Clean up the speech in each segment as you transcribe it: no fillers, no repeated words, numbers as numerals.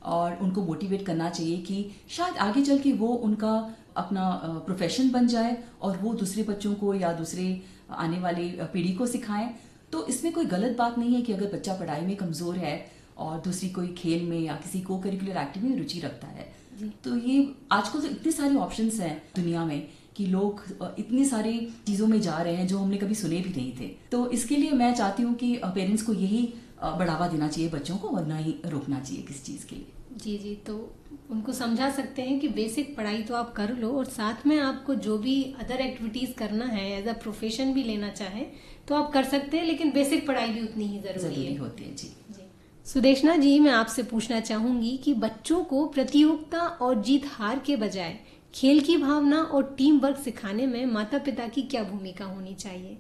और उनको मोटिवेट करना चाहिए कि शायद आगे चल के वो उनका अपना प्रोफेशन बन जाए और वो दूसरे बच्चों को या दूसरे आने वाली पीढ़ी को सिखाएं। तो इसमें कोई गलत बात नहीं है कि अगर बच्चा पढ़ाई में कमजोर है और दूसरी कोई खेल में या किसी को करिकुलर एक्टिविटी में रुचि रखता है, तो ये आजकल तो इतने सारे ऑप्शंस हैं दुनिया में कि लोग इतनी सारी चीजों में जा रहे हैं जो हमने कभी सुने भी नहीं थे। तो इसके लिए मैं चाहती हूँ कि पेरेंट्स को यही बढ़ावा देना चाहिए बच्चों को और ना ही रोकना चाहिए किसी चीज के लिए। जी जी, तो उनको समझा सकते हैं कि बेसिक पढ़ाई तो आप कर लो और साथ में आपको जो भी अदर एक्टिविटीज करना है, एज अ प्रोफेशन भी लेना चाहें तो आप कर सकते हैं, लेकिन बेसिक पढ़ाई भी उतनी ही जरूरी होती है। जी जी। सुदेशना जी, मैं आपसे पूछना चाहूंगी कि बच्चों को प्रतियोगिता और जीत हार के बजाय खेल की भावना और टीम वर्क सिखाने में माता पिता की क्या भूमिका होनी चाहिए?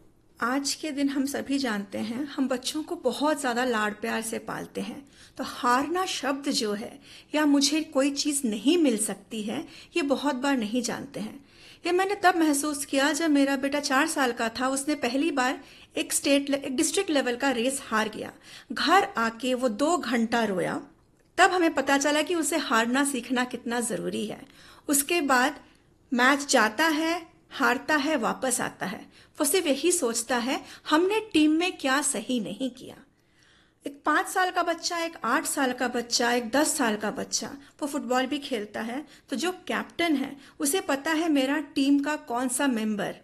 आज के दिन हम सभी जानते हैं, हम बच्चों को बहुत ज्यादा लाड़ प्यार से पालते हैं, तो हारना शब्द जो है या मुझे कोई चीज नहीं मिल सकती है, ये बहुत बार नहीं जानते हैं। ये मैंने तब महसूस किया जब मेरा बेटा 4 साल का था। उसने पहली बार एक डिस्ट्रिक्ट लेवल का रेस हार गया। घर आके वो 2 घंटा रोया। तब हमें पता चला कि उसे हारना सीखना कितना जरूरी है। उसके बाद मैच जाता है, हारता है, वापस आता है, वो सिर्फ यही सोचता है हमने टीम में क्या सही नहीं किया। एक 5 साल का बच्चा, एक 8 साल का बच्चा, एक 10 साल का बच्चा, वो फुटबॉल भी खेलता है, तो जो कैप्टन है उसे पता है मेरा टीम का कौन सा मेंबर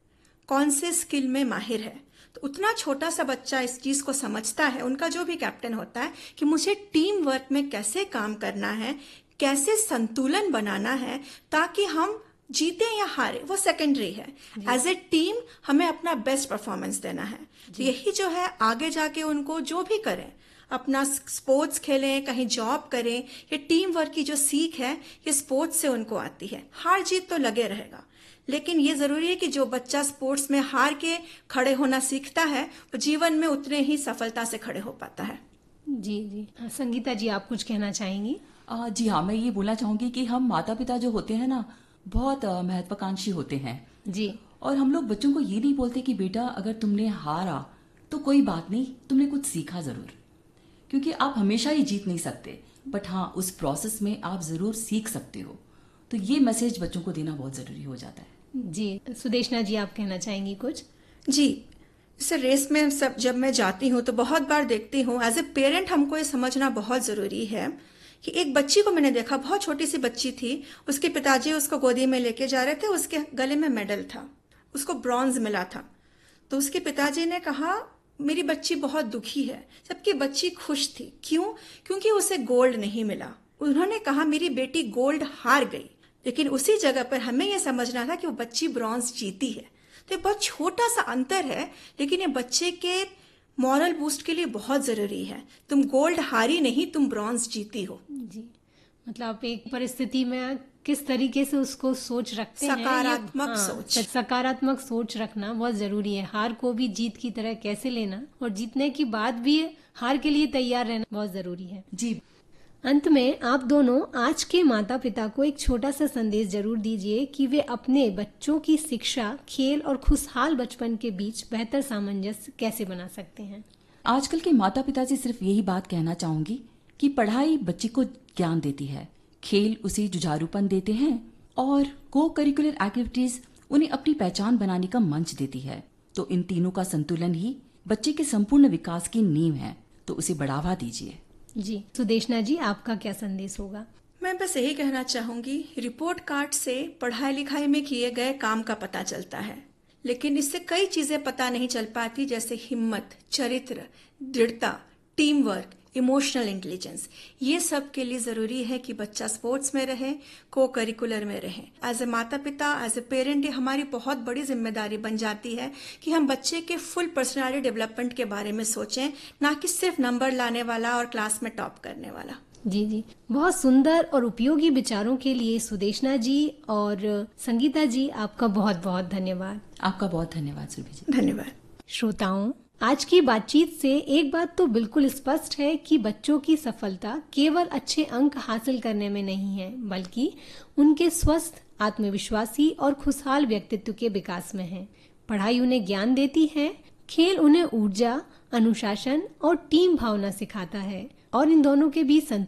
कौन से स्किल में माहिर है। तो उतना छोटा सा बच्चा इस चीज को समझता है, उनका जो भी कैप्टन होता है, कि मुझे टीम वर्क में कैसे काम करना है, कैसे संतुलन बनाना है ताकि हम जीते या हारे वो सेकेंडरी है। एज ए टीम हमें अपना बेस्ट परफॉर्मेंस देना है। तो यही जो है आगे जाके उनको जो भी करें, अपना स्पोर्ट्स खेलें, कहीं जॉब करें, ये टीम वर्क की जो सीख है ये स्पोर्ट्स से उनको आती है। हार जीत तो लगे रहेगा, लेकिन ये जरूरी है कि जो बच्चा स्पोर्ट्स में हार के खड़े होना सीखता है वो जीवन में उतने ही सफलता से खड़े हो पाता है। जी जी। संगीता जी, आप कुछ कहना चाहेंगी? जी हाँ, मैं ये बोलना चाहूंगी कि हम माता पिता जो होते हैं ना, बहुत महत्वाकांक्षी होते हैं जी। और हम लोग बच्चों को ये नहीं बोलते कि बेटा अगर तुमने हारा तो कोई बात नहीं, तुमने कुछ सीखा जरूर, क्योंकि आप हमेशा ही जीत नहीं सकते, बट हाँ उस प्रोसेस में आप जरूर सीख सकते हो। तो ये मैसेज बच्चों को देना बहुत जरूरी हो जाता है। जी। सुदेशना जी, आप कहना चाहेंगी कुछ? जी, इस रेस में जब मैं जाती हूँ तो बहुत बार देखती हूँ, एज ए पेरेंट हमको ये समझना बहुत जरूरी है कि एक बच्ची को मैंने देखा, बहुत छोटी सी बच्ची थी, उसके पिताजी उसको गोदी में लेके जा रहे थे, उसके गले में मेडल था, उसको ब्रॉन्ज मिला था। तो उसके पिताजी ने कहा मेरी बच्ची बहुत दुखी है, जबकि बच्ची खुश थी। क्यों? क्योंकि उसे गोल्ड नहीं मिला। उन्होंने कहा मेरी बेटी गोल्ड हार गई, लेकिन उसी जगह पर हमें यह समझना था कि वो बच्ची ब्रॉन्ज जीती है। तो ये बहुत छोटा सा अंतर है, लेकिन ये बच्चे के मॉरल बूस्ट के लिए बहुत जरूरी है। तुम गोल्ड हारी नहीं, तुम ब्रॉन्ज जीती हो। जी, मतलब एक परिस्थिति में किस तरीके से उसको सोच रखते हैं, सकारात्मक सोच, सकारात्मक सोच रखना बहुत जरूरी है। हार को भी जीत की तरह कैसे लेना और जीतने की बाद भी हार के लिए तैयार रहना बहुत जरूरी है। जी। अंत में आप दोनों आज के माता पिता को एक छोटा सा संदेश जरूर दीजिए कि वे अपने बच्चों की शिक्षा, खेल और खुशहाल बचपन के बीच बेहतर सामंजस्य कैसे बना सकते हैं। आजकल के माता पिता से सिर्फ यही बात कहना चाहूंगी कि पढ़ाई बच्चे को ज्ञान देती है, खेल उसे जुझारूपन देते हैं और को करिकुलर एक्टिविटीज उन्हें अपनी पहचान बनाने का मंच देती है। तो इन तीनों का संतुलन ही बच्चे के संपूर्ण विकास की नींव है, तो उसे बढ़ावा दीजिए। जी। सुदेशना जी, आपका क्या संदेश होगा? मैं बस यही कहना चाहूंगी, रिपोर्ट कार्ड से पढ़ाई लिखाई में किए गए काम का पता चलता है, लेकिन इससे कई चीजें पता नहीं चल पाती, जैसे हिम्मत, चरित्र, दृढ़ता, टीम वर्क, इमोशनल इंटेलिजेंस। ये सब के लिए जरूरी है कि बच्चा स्पोर्ट्स में रहे, को करिकुलर में रहे। एज ए माता पिता, एज ए पेरेंट, ये हमारी बहुत बड़ी जिम्मेदारी बन जाती है कि हम बच्चे के फुल पर्सनालिटी डेवलपमेंट के बारे में सोचें, ना कि सिर्फ नंबर लाने वाला और क्लास में टॉप करने वाला। जी जी, बहुत सुंदर और उपयोगी विचारों के लिए सुदेशना जी और संगीता जी, आपका बहुत बहुत धन्यवाद। आपका बहुत धन्यवाद सुरभि जी। धन्यवाद। श्रोताओं, आज की बातचीत से एक बात तो बिल्कुल स्पष्ट है कि बच्चों की सफलता केवल अच्छे अंक हासिल करने में नहीं है, बल्कि उनके स्वस्थ, आत्मविश्वासी और खुशहाल व्यक्तित्व के विकास में है। पढ़ाई उन्हें ज्ञान देती है, खेल उन्हें ऊर्जा, अनुशासन और टीम भावना सिखाता है और इन दोनों के बीच